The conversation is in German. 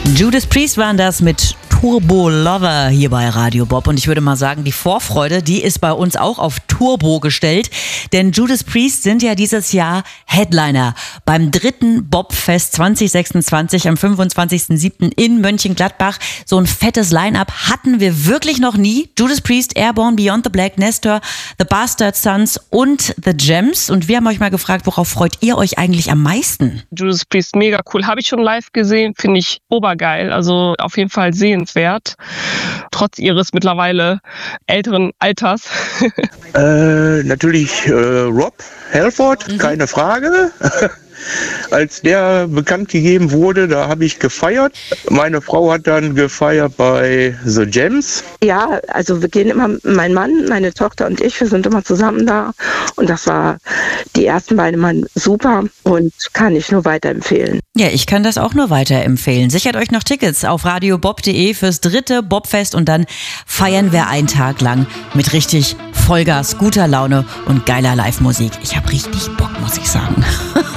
Judas Priest waren das mit Turbo Lover hier bei Radio Bob. Und ich würde mal sagen, die Vorfreude, die ist bei uns auch auf Turbo gestellt. Denn Judas Priest sind ja dieses Jahr Headliner beim 3. Bobfest 2026 am 25.07. in Mönchengladbach. So ein fettes Line-Up hatten wir wirklich noch nie. Judas Priest, Airborne, Beyond the Black, Nestor, The Bastard Sons und The Gems. Und wir haben euch mal gefragt, worauf freut ihr euch eigentlich am meisten? Judas Priest, mega cool. Habe ich schon live gesehen, finde ich obergeil. Also auf jeden Fall sehenswert. Trotz ihres mittlerweile älteren Alters. Natürlich Rob Halford, keine Frage. Als der bekannt gegeben wurde, da habe ich gefeiert. Meine Frau hat dann gefeiert bei The Gems. Ja, also wir gehen immer, mein Mann, meine Tochter und ich, wir sind immer zusammen da. Und das war die ersten beiden Mal super und kann ich nur weiterempfehlen. Ja, ich kann das auch nur weiterempfehlen. Sichert euch noch Tickets auf radiobob.de fürs 3. Bobfest und dann feiern wir einen Tag lang mit richtig Vollgas, guter Laune und geiler Live-Musik. Ich habe richtig Bock, muss ich sagen.